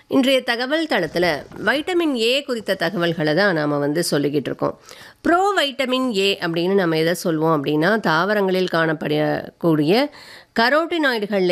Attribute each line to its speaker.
Speaker 1: இன்றைய தகவல் தளத்தில் வைட்டமின் ஏ குறித்த தகவல்களை தான் நாம் சொல்லிக்கிட்டு இருக்கோம். ப்ரோ வைட்டமின் ஏ அப்படின்னு நம்ம எதை சொல்வோம் அப்படின்னா, தாவரங்களில் காணப்படக்கூடிய கரோட்டினாய்டுகளில்